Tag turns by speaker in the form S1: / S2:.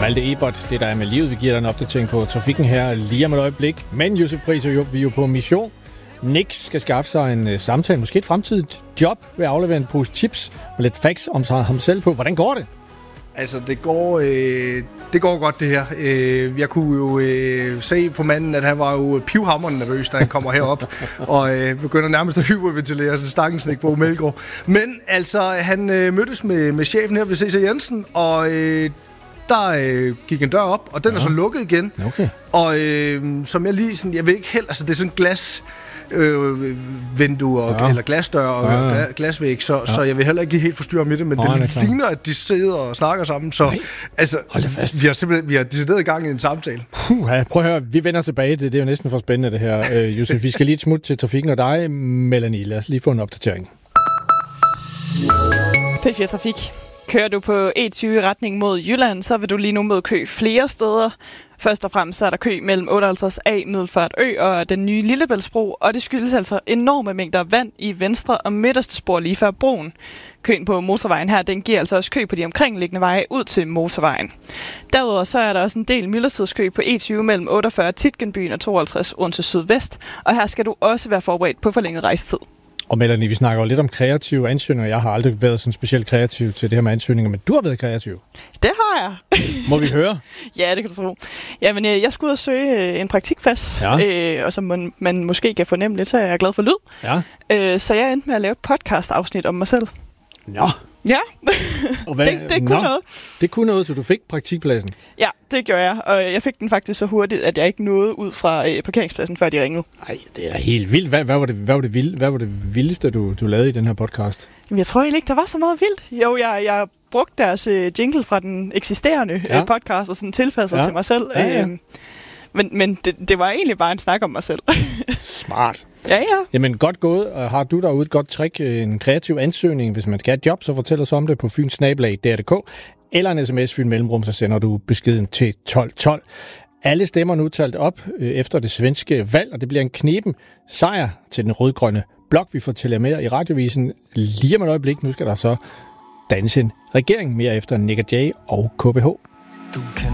S1: Malte Ebert, det der er med livet. Vi giver dig en opdatering på trafikken her lige om et øjeblik. Men Josef Friis, vi er jo på mission. Nick skal skaffe sig en samtale, måske et fremtidigt job, ved at aflevere en pose chips med lidt facts om ham selv på. Hvordan går det?
S2: Altså, det går godt, det her. Jeg kunne jo se på manden, at han var jo pivhamrende nervøs, da han kommer herop, og begynder nærmest at hyperventilere, så stakkels Nick Bo Melgaard. Men altså, han mødtes med chefen her ved C.C. Jensen, og der gik en dør op, og den er så lukket igen.
S1: Okay.
S2: Og som jeg lige sådan, jeg ved ikke helt, altså det er sådan glas vinduer eller glasdør og glasvæg, så jeg vil heller ikke helt forstyrre med det, men det ligner, at de sidder og snakker sammen, så altså, vi har decideret i gang i en samtale.
S1: Prøv at høre, vi vender tilbage, det er jo næsten for spændende det her, Josef. Vi skal lige smut til trafikken og dig, Melanie. Lad os lige få en opdatering.
S3: P4 Trafik. Kører du på E20 i retning mod Jylland, så vil du lige nu møde kø flere steder. Først og fremmest så er der kø mellem 58A, Middelfart Ø og den nye Lillebæltsbro, og det skyldes altså enorme mængder vand i venstre og midterste spor lige før broen. Køen på motorvejen her, den giver altså også kø på de omkringliggende veje ud til motorvejen. Derudover så er der også en del myldretidskø på E20 mellem 48 Titgenbyen og 52 Odense Sydvest, og her skal du også være forberedt på forlænget rejsetid. Og
S1: Melanie, vi snakker jo lidt om kreative ansøgninger. Jeg har aldrig været sådan specielt kreativ til det her med ansøgninger, men du har været kreativ.
S3: Det har jeg.
S1: Må vi høre?
S3: Ja, det kan du tro. Jamen, jeg skulle ud og søge en praktikplads, og som man måske kan fornemme lidt, så er jeg glad for lyd. Ja. Så jeg endte med at lave et podcast-afsnit om mig selv.
S1: Nå.
S3: Ja,
S1: og
S3: det kunne noget.
S1: Det kunne noget, så du fik praktikpladsen?
S3: Ja, det gjorde jeg, og jeg fik den faktisk så hurtigt, at jeg ikke nåede ud fra parkeringspladsen, før de ringede.
S1: Nej, det er da helt vildt. Hvad var det vildeste, du lavede i den her podcast?
S3: Jeg tror egentlig ikke, der var så meget vildt. Jo, jeg brugte deres jingle fra den eksisterende podcast og sådan tilpasset til mig selv. Ja. Men det var egentlig bare en snak om mig selv.
S1: Smart.
S3: Ja.
S1: Jamen, godt gået. Har du derude et godt trick, en kreativ ansøgning, hvis man skal have et job, så fortæl os om det på fynsnabelag.dk eller en sms Fyn Mellemrum, så sender du beskeden til 1212. Alle stemmer nu talt op efter det svenske valg, og det bliver en knepen sejr til den rødgrønne blok. Vi fortæller mere i radiovisen lige om et øjeblik. Nu skal der så danse en regering mere efter Nick Jay og KBH.
S4: Du kan